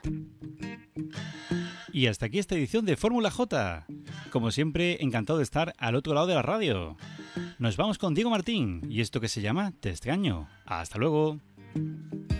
Y hasta aquí esta edición de Fórmula J. Como siempre, encantado de estar al otro lado de la radio. Nos vamos con Diego Martín y esto que se llama Te extraño. Hasta luego.